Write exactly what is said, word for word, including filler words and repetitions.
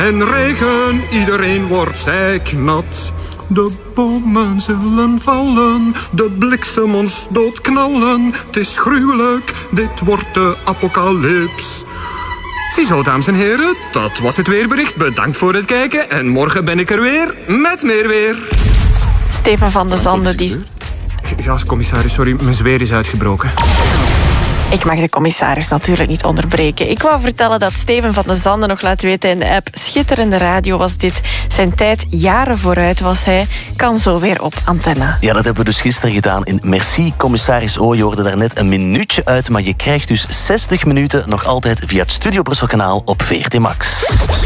en regen, iedereen wordt zeiknat. De bomen zullen vallen, de bliksem ons doodknallen. Het is gruwelijk, dit wordt de apocalyps. Ziezo, dames en heren, dat was het weerbericht. Bedankt voor het kijken en morgen ben ik er weer met meer weer. Steven van de Zande, die... Ja, commissaris, sorry, mijn zweer is uitgebroken. Ik mag de commissaris natuurlijk niet onderbreken. Ik wou vertellen dat Steven van de Zande nog laat weten in de app. Schitterende radio was dit. Zijn tijd jaren vooruit was hij. Kan zo weer op antenne. Ja, dat hebben we dus gisteren gedaan in Merci, commissaris O. Je hoorde daar net een minuutje uit, maar je krijgt dus zestig minuten nog altijd via het Studio Brussel kanaal op V R T Max.